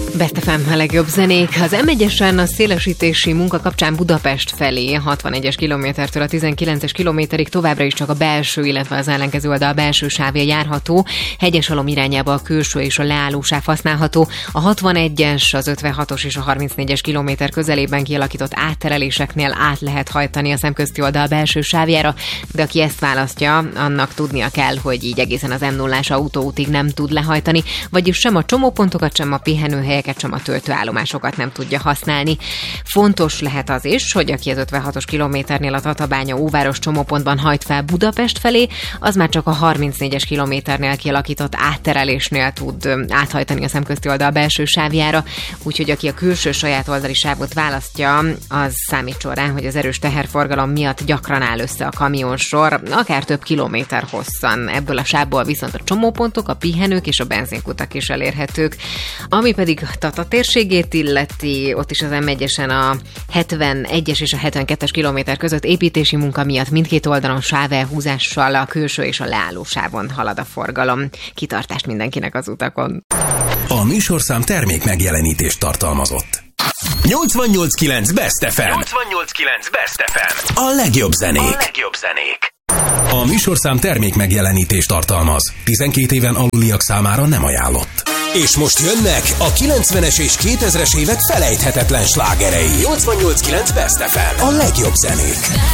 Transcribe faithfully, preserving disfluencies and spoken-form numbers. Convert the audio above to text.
Best ef em a legjobb zenék. Az em egyesen a szélesítési munka kapcsán Budapest felé hatvanegyes kilométertől a tizenkilences kilométerig továbbra is csak a belső, illetve az ellenkező oldal belső sávja járható. Hegyesalom irányába a külső és a leálló sáv használható. A hatvanegyes, az ötvenhatos és a harmincnégyes kilométer közelében kialakított áttereléseknél át lehet hajtani a szemközti oldal belső sávjára, de aki ezt választja, annak tudnia kell, hogy így egészen az em nullás autóútig nem tud lehajtani, vagyis sem a csomópontokat, sem a pihenőhelyeket, sem a töltőállomásokat nem tudja használni. Fontos lehet az is, hogy aki az ötvenhatos kilométernél a Tatabánya óváros csomópontban hajt fel Budapest felé, az már csak a harmincnégyes kilométernél kialakított átterelésnél tud áthajtani a szemközti oldal belső sávjára, úgyhogy aki a külső saját oldali sávot választja, az számítson rá, hogy az erős teherforgalom miatt gyakran áll össze a kamionsor, akár több kilométer hosszan. Ebből a sávból viszont a csomópontok, a pihenők és a benzinkutak is elérhetők. Ami pedig Tata térségét illeti, ott is az em egyesen a hetvenegyes és a hetvenkettes kilométer között építési munka miatt mindkét oldalon sávelhúzással a külső és a leálló sávon halad a forgalom. Kitartást mindenkinek az utakon. A műsorszám termék megjelenítést tartalmazott. nyolcvannyolc kilenc Best ef em. nyolcvannyolc kilenc Best ef em. A legjobb zenék. A legjobb zenék. A műsorszám termék megjelenítést tartalmaz. tizenkét éven aluliak számára nem ajánlott. És most jönnek a kilencvenes és kétezres évek felejthetetlen slágerei. nyolcvannyolc kilenc Best ef em. A legjobb zenék.